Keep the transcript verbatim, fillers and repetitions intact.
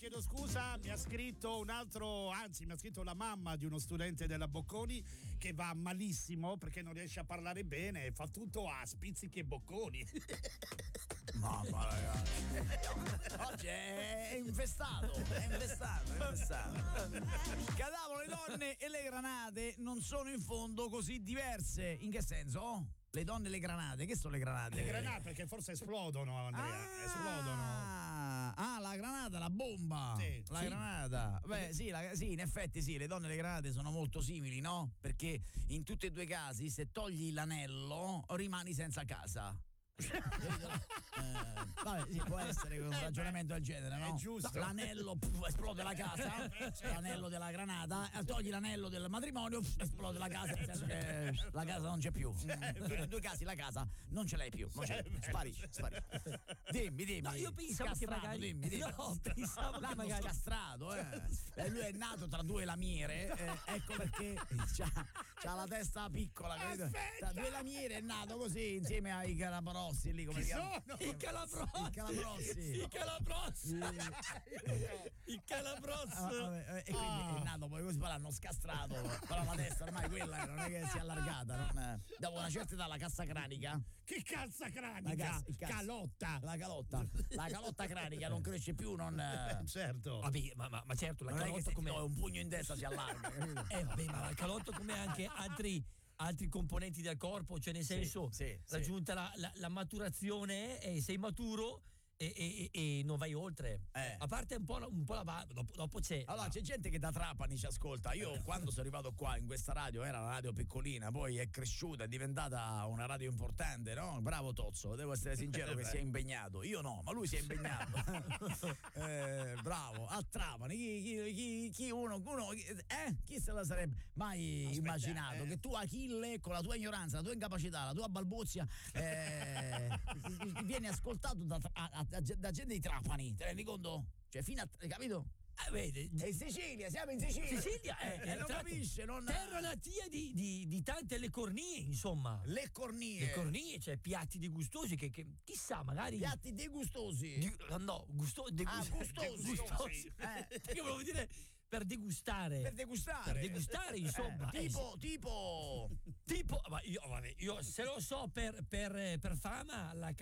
chiedo scusa, mi ha scritto un altro, anzi mi ha scritto la mamma di uno studente della Bocconi che va malissimo perché non riesce a parlare bene, fa tutto a spizzichi e bocconi. Mamma ragazzi, oggi è infestato, è infestato, è infestato. Cadavano le donne e le granate non sono in fondo così diverse. In che senso? Le donne e le granate, che sono le granate? Le granate perché forse esplodono, Andrea, ah, esplodono. Ah, la granata, la bomba. Sì, la sì. granata. Beh, sì, la, sì, in effetti sì, le donne e le granate sono molto simili, no? Perché in tutti e due i casi, se togli l'anello, rimani senza casa. eh, vabbè, sì, può essere un ragionamento del genere, no? È giusto. L'anello pff, esplode la casa, l'anello della granata, togli l'anello del matrimonio, pff, esplode la casa, nel senso che la casa non c'è più. In due casi la casa non ce l'hai più, non c'è, sparisce, sparisce. Dimmi, dimmi. No, io pensavo che magari dimmi, dimmi. No, pensavo L'hanno che magari scastrato, eh. E lui è nato tra due lamiere, eh, ecco perché c'ha, c'ha la testa piccola, capito? Tra due lamiere è nato così insieme ai carabarossi lì, come Chi si chiama? sono? i calabrossi, I calabrossi. i calabrossi, il calabrosso. Ah, vabbè, e quindi Ah. è nato poi così, poi l'hanno scastrato, però la testa ormai quella non è che si è allargata, non è. Dopo una certa età la cassa cranica, Che calza la cranica, cassa- il cazzo- calotta. la calotta, la calotta cranica non cresce più, non eh, Certo. Vabbè, ma, ma, ma certo, la non è che calotta se come ti do un pugno in testa si allarga, capito? Eh vabbè, ma la calotta come anche altri altri componenti del corpo, cioè nel senso sì, sì. raggiunta la, la, la maturazione e sei maturo e, e, e non vai oltre. Eh. A parte un po' la, un po' la ba- dopo, dopo c'è Allora c'è gente che da Trapani ci ascolta. Io quando sono arrivato qua in questa radio era una radio piccolina, poi è cresciuta, è diventata una radio importante, no? Bravo Tozzo, devo essere sincero che si è impegnato. Io no, ma lui si è impegnato. eh, bravo, a Trapani, chi, chi, chi, chi uno, uno eh? Chi se la sarebbe mai Aspetta, immaginato eh. che tu Achille con la tua ignoranza, la tua incapacità, la tua balbuzia eh, vieni ascoltato da, a- da, da gente di Trapani, te ne rendi conto? Cioè fino a, capito? eh, vedi, E in Sicilia, siamo in Sicilia. Sicilia eh, eh, eh, non tra l'altro, capisce, non terra natia di, di, di tante le cornie, insomma. le cornie. Le cornie, cioè piatti degustosi che, che chissà, magari Piatti degustosi. di- no, gusto, degu- Ah, gustosi. gustosi. Eh. Che volevo dire per degustare. Per degustare. Per degustare, insomma. Eh, Eh, tipo, tipo Tipo, ma io, vabbè, io se lo so per, per, per fama, la